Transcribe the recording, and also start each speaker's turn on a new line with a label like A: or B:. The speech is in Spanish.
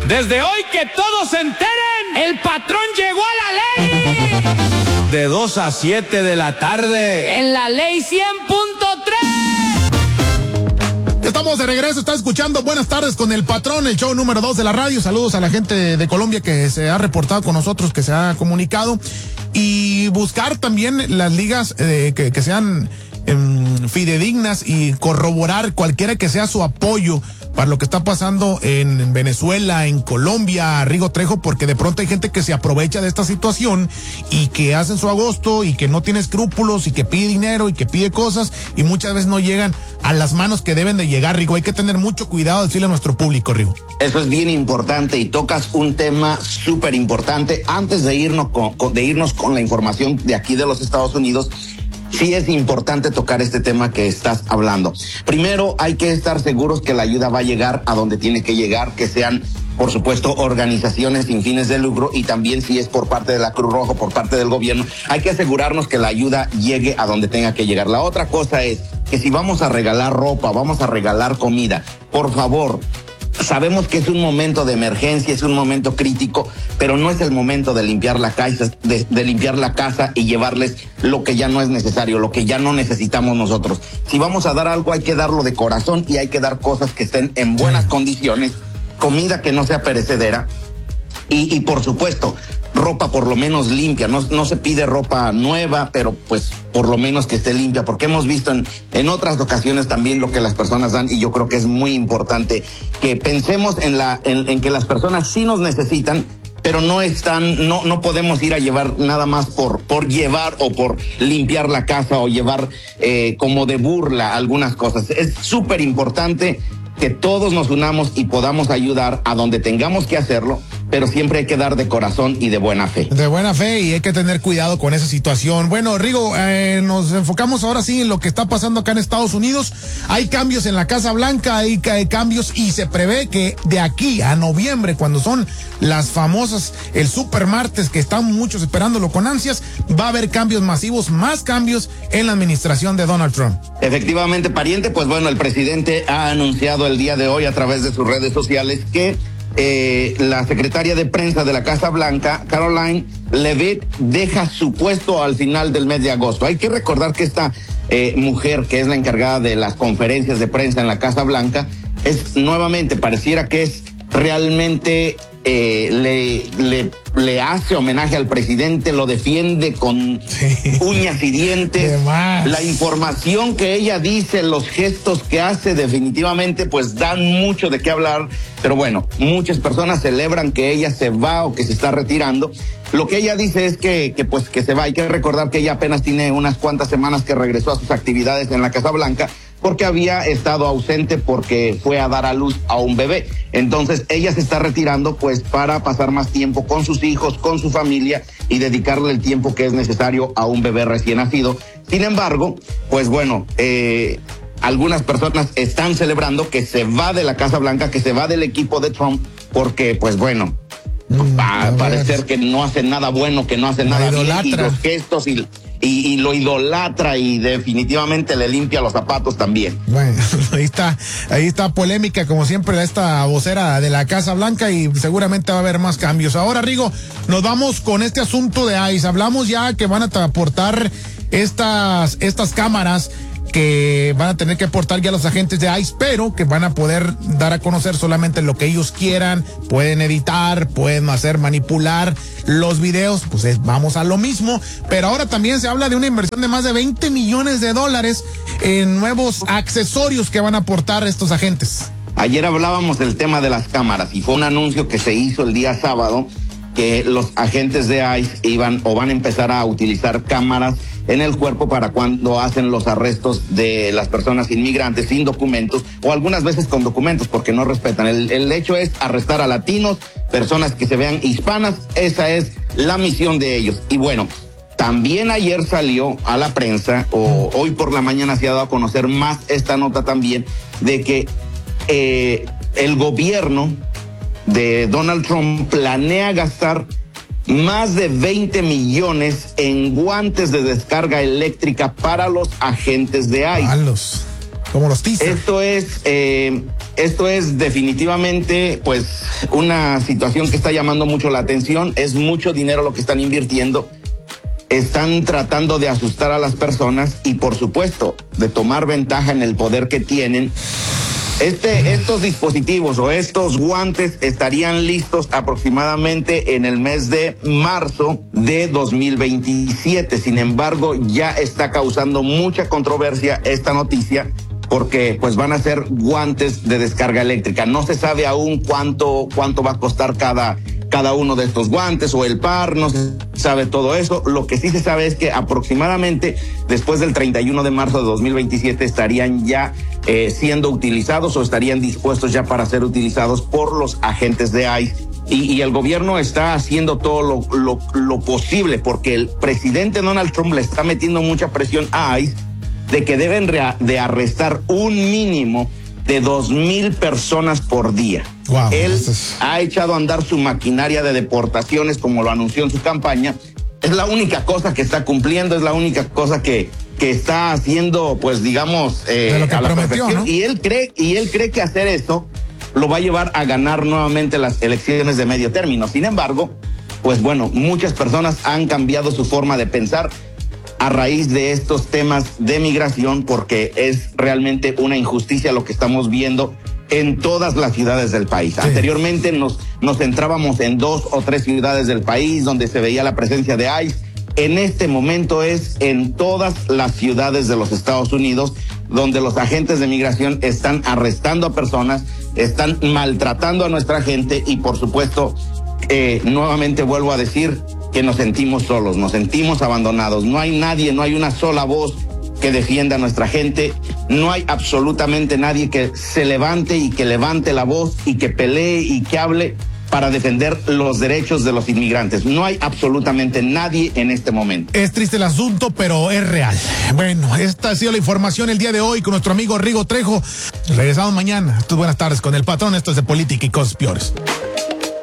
A: Desde hoy que todos se enteren, el patrón llegó a la ley. De 2 a 7 de la tarde. En la ley 100.3.
B: Estamos de regreso, está escuchando Buenas Tardes con el Patrón, el show número 2 de la radio. Saludos a la gente de Colombia que se ha reportado con nosotros, que se ha comunicado. Y buscar también las ligas que sean fidedignas y corroborar cualquiera que sea su apoyo para lo que está pasando en Venezuela, en Colombia, Rigo Trejo, porque de pronto hay gente que se aprovecha de esta situación y que hacen su agosto y que no tiene escrúpulos y que pide dinero y que pide cosas y muchas veces no llegan a las manos que deben de llegar, Rigo. Hay que tener mucho cuidado, decirle a nuestro público, Rigo.
C: Eso es bien importante y tocas un tema súper importante. Antes de irnos con la información de aquí de los Estados Unidos, sí es importante tocar este tema que estás hablando. Primero, hay que estar seguros que la ayuda va a llegar a donde tiene que llegar, que sean, por supuesto, organizaciones sin fines de lucro, y también si es por parte de la Cruz Roja, por parte del gobierno, hay que asegurarnos que la ayuda llegue a donde tenga que llegar. La otra cosa es que si vamos a regalar ropa, vamos a regalar comida, por favor, sabemos que es un momento de emergencia, es un momento crítico, pero no es el momento de limpiar la casa, de limpiar la casa y llevarles lo que ya no es necesario, lo que ya no necesitamos nosotros. Si vamos a dar algo, hay que darlo de corazón y hay que dar cosas que estén en buenas condiciones, comida que no sea perecedera y por supuesto, ropa por lo menos limpia. No se pide ropa nueva, pero pues por lo menos que esté limpia, porque hemos visto en otras ocasiones también lo que las personas dan, y yo creo que es muy importante que pensemos en que las personas sí nos necesitan, pero no podemos ir a llevar nada más por llevar o por limpiar la casa o llevar como de burla algunas cosas. Es súper importante que todos nos unamos y podamos ayudar a donde tengamos que hacerlo, pero siempre hay que dar de corazón y de buena fe. De buena fe, y hay que tener cuidado con esa situación. Bueno, Rigo, nos enfocamos ahora sí en lo que está pasando acá en Estados Unidos. Hay cambios en la Casa Blanca, hay cambios, y se prevé que de aquí a noviembre, cuando son las famosas, el supermartes, que están muchos esperándolo con ansias, va a haber cambios masivos, más cambios en la administración de Donald Trump. Efectivamente, pariente, pues bueno, el presidente ha anunciado el día de hoy a través de sus redes sociales que la secretaria de prensa de la Casa Blanca, Karoline Leavitt, deja su puesto al final del mes de agosto. Hay que recordar que esta mujer, que es la encargada de las conferencias de prensa en la Casa Blanca, es nuevamente, pareciera que es realmente le hace homenaje al presidente, lo defiende con uñas y dientes. La información que ella dice, los gestos que hace, definitivamente pues dan mucho de qué hablar, pero bueno, muchas personas celebran que ella se va o que se está retirando. Lo que ella dice es que se va. Hay que recordar que ella apenas tiene unas cuantas semanas que regresó a sus actividades en la Casa Blanca, porque había estado ausente porque fue a dar a luz a un bebé. Entonces ella se está retirando pues para pasar más tiempo con sus hijos, con su familia, y dedicarle el tiempo que es necesario a un bebé recién nacido. Sin embargo, pues bueno, algunas personas están celebrando que se va de la Casa Blanca, que se va del equipo de Trump, porque pues bueno, va a parecer que no hace nada bueno, que no hace nada bien, y los gestos y lo idolatra, y definitivamente le limpia los zapatos también. Bueno, ahí está polémica, como siempre, de esta vocera de la Casa Blanca, y seguramente va a haber más cambios. Ahora, Rigo, nos vamos con este asunto de ICE. Hablamos ya que van a aportar estas cámaras que van a tener que aportar ya los agentes de ICE, pero que van a poder dar a conocer solamente lo que ellos quieran. Pueden editar, pueden manipular los videos, pues vamos a lo mismo. Pero ahora también se habla de una inversión de más de $20 millones en nuevos accesorios que van a aportar estos agentes. Ayer hablábamos del tema de las cámaras, y fue un anuncio que se hizo el día sábado, que los agentes de ICE van a empezar a utilizar cámaras en el cuerpo para cuando hacen los arrestos de las personas inmigrantes sin documentos, o algunas veces con documentos porque no respetan. El hecho es arrestar a latinos, personas que se vean hispanas. Esa es la misión de ellos. Y bueno, también ayer salió a la prensa, o hoy por la mañana se ha dado a conocer más esta nota también, de que el gobierno de Donald Trump planea gastar más de 20 millones en guantes de descarga eléctrica para los agentes de ICE.
B: Como los teasers.
C: Esto es definitivamente pues una situación que está llamando mucho la atención. Es mucho dinero lo que están invirtiendo. Están tratando de asustar a las personas y, por supuesto, de tomar ventaja en el poder que tienen. Estos dispositivos o estos guantes estarían listos aproximadamente en el mes de marzo de 2027. Sin embargo, ya está causando mucha controversia esta noticia porque pues van a ser guantes de descarga eléctrica. No se sabe aún cuánto va a costar cada uno de estos guantes o el par, no se sabe todo eso. Lo que sí se sabe es que aproximadamente después del 31 de marzo de 2027 estarían ya siendo utilizados o estarían dispuestos ya para ser utilizados por los agentes de ICE. Y el gobierno está haciendo todo lo posible porque el presidente Donald Trump le está metiendo mucha presión a ICE de que deben de arrestar un mínimo de 2,000 personas por día.
B: Wow,
C: Él ha echado a andar su maquinaria de deportaciones, como lo anunció en su campaña. Es la única cosa que está cumpliendo, es la única cosa que está haciendo, pues digamos, a la perfección. ¿No? Y él cree que hacer esto lo va a llevar a ganar nuevamente las elecciones de medio término. Sin embargo, pues bueno, muchas personas han cambiado su forma de pensar a raíz de estos temas de migración, porque es realmente una injusticia lo que estamos viendo en todas las ciudades del país. Sí. Anteriormente nos centrábamos en 2 o 3 ciudades del país donde se veía la presencia de ICE. En este momento es en todas las ciudades de los Estados Unidos donde los agentes de migración están arrestando a personas, están maltratando a nuestra gente y, por supuesto, nuevamente vuelvo a decir que nos sentimos solos, nos sentimos abandonados. No hay nadie, no hay una sola voz que defienda a nuestra gente. No hay absolutamente nadie que se levante y que levante la voz y que pelee y que hable para defender los derechos de los inmigrantes. No hay absolutamente nadie en este momento.
B: Es triste el asunto, pero es real. Bueno, esta ha sido la información el día de hoy con nuestro amigo Rigo Trejo. Regresamos mañana. Buenas tardes con el patrón. Esto es de Política y Cosas Peores.